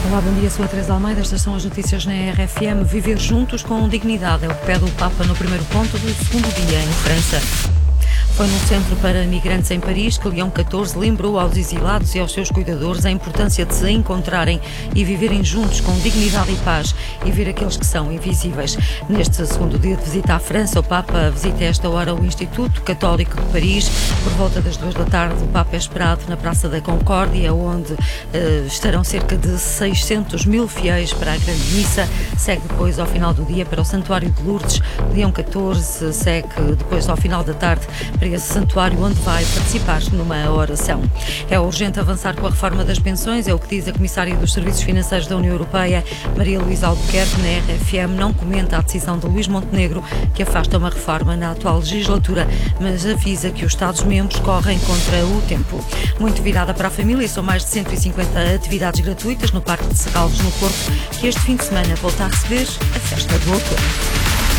Olá, bom dia, sou a Teresa Almeida. Estas são as notícias na RFM. Viver juntos com dignidade é o que pede o Papa no primeiro ponto do segundo dia em França. Foi num centro para migrantes em Paris que Leão XIV lembrou aos exilados e aos seus cuidadores a importância de se encontrarem e viverem juntos com dignidade e paz e ver aqueles que são invisíveis. Neste segundo dia de visita à França, o Papa visita a esta hora o Instituto Católico de Paris. Por volta das 2 da tarde, o Papa é esperado na Praça da Concórdia, onde estarão cerca de 600 mil fiéis para a grande missa. Segue depois, ao final do dia, para o Santuário de Lourdes. Leão XIV segue depois, ao final da tarde, para esse santuário, onde vai participar numa oração. É urgente avançar com a reforma das pensões, é o que diz a Comissária dos Serviços Financeiros da União Europeia, Maria Luísa Albuquerque. Na RFM não comenta a decisão de Luís Montenegro, que afasta uma reforma na atual legislatura, mas avisa que os Estados-membros correm contra o tempo. Muito virada para a família, são mais de 150 atividades gratuitas no Parque de Serralves, no Porto, que este fim de semana volta a receber a Festa do Outono.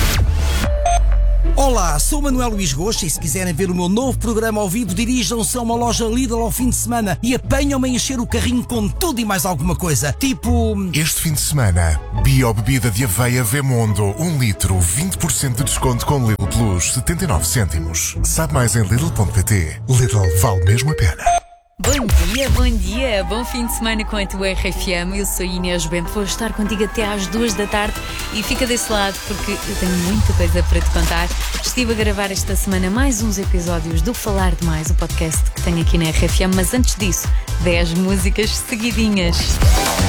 Olá, sou Manuel Luís Gosto e se quiserem ver o meu novo programa ao vivo, dirijam-se a uma loja Lidl ao fim de semana e apanham-me a encher o carrinho com tudo e mais alguma coisa. Tipo... Este fim de semana, biobebida de aveia Vemondo, 1 litro, 20% de desconto com Lidl Plus, 79 cêntimos. Sabe mais em Lidl.pt. Lidl vale mesmo a pena. Bom dia, bom fim de semana com a tua RFM. Eu sou Inês Bento, vou estar contigo até às 2 da tarde e fica desse lado porque eu tenho muita coisa para te contar. Estive a gravar esta semana mais uns episódios do Falar Demais, o podcast que tenho aqui na RFM, mas antes disso, 10 músicas seguidinhas.